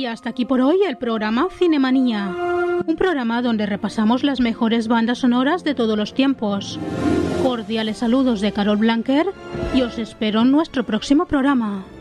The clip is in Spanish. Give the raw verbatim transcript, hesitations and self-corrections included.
hasta aquí por hoy el programa Cinemanía, un programa donde repasamos las mejores bandas sonoras de todos los tiempos. Cordiales saludos de Carol Blanquer y os espero en nuestro próximo programa.